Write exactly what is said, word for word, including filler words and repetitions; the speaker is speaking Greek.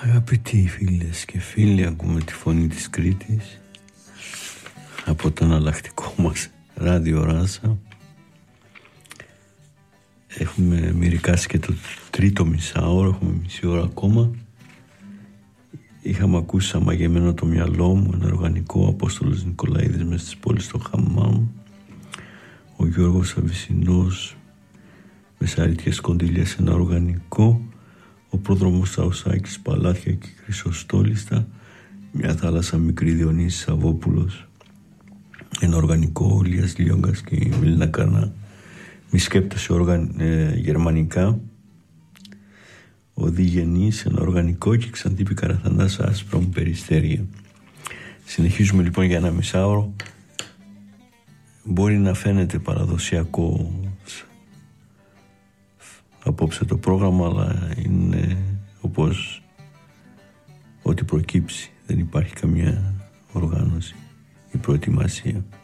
Αγαπητοί φίλες και φίλοι, ακούμε τη φωνή της Κρήτης από το εναλλακτικό μας ράδιο Ράσα. Έχουμε μερικάσει και το τρίτο μισάωρο, έχουμε μισή ώρα ακόμα. Είχαμε ακούσει σαν μαγεμένο το μυαλό μου, ένα οργανικό, Απόστολος Νικολαίδης μες στις πόλεις στο Χαμάμ, ο Γιώργος Αβυσσινός με σαρίτιες κοντήλιες, ένα οργανικό, ο πρόδρομος Σαουσάκης, Παλάτια και Χρυσοστόλιστα, μια θάλασσα μικρή, Διονύσης Σαββόπουλος, ένα οργανικό, ο Λίας Λιόγκας και η Μελίνα Καρνά, μη σκέπτεσαι οργαν, ε, γερμανικά, ο Διγενής, ένα οργανικό, και Ξαντίπη Καραθανάς, άσπρα μου περιστέρια. Συνεχίζουμε λοιπόν για ένα μισάωρο. Μπορεί να φαίνεται παραδοσιακό απόψε το πρόγραμμα, αλλά είναι όπως ό,τι προκύψει. Δεν υπάρχει καμιά οργάνωση ή προετοιμασία.